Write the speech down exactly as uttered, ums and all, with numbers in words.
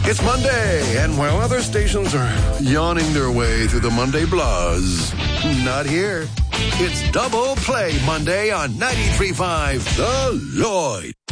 It's Monday, and while other stations are yawning their way through the Monday buzz, not here. It's Double Play Monday on ninety-three point five The Lloyd.